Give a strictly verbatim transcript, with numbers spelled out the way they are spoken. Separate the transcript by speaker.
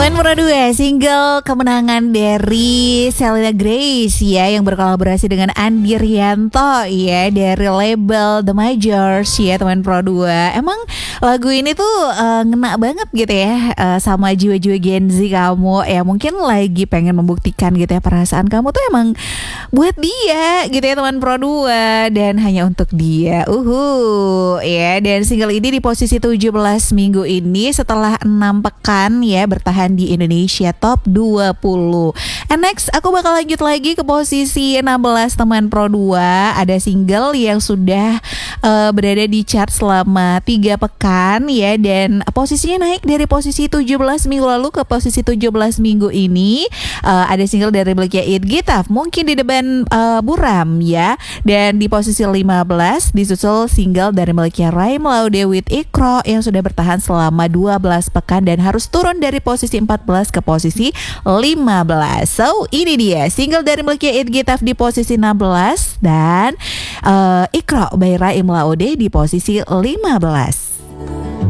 Speaker 1: Poin nomor dua, single kemenangan dari Selena Grace ya, yang berkolaborasi dengan Andi Rianto ya, dari label The Majors ya teman Pro dua. Emang lagu ini tuh uh, ngena banget gitu ya, uh, sama jiwa-jiwa Gen Z kamu ya, mungkin lagi pengen membuktikan gitu ya perasaan kamu tuh emang buat dia gitu ya teman Pro dua, dan hanya untuk dia. Uhu ya, dan single ini di posisi tujuh belas minggu ini setelah enam pekan ya bertahan di Indonesia Top dua puluh. And next aku bakal lanjut lagi ke posisi enam belas teman Pro dua. Ada single yang sudah uh, berada di chart selama tiga pekan ya, dan posisinya naik dari posisi tujuh belas minggu lalu ke posisi tujuh belas minggu ini. uh, Ada single dari Blackya It Gitaf, mungkin di depan uh, Buram ya. Dan di posisi lima belas disusul single dari Blackya Raim Laude with Ikro yang sudah bertahan selama dua belas pekan dan harus turun dari posisi empat belas ke posisi lima belas. So ini dia single dari Blackya It Gitaf di posisi enam belas, dan uh, Ikro by Raim Laude di posisi lima belas.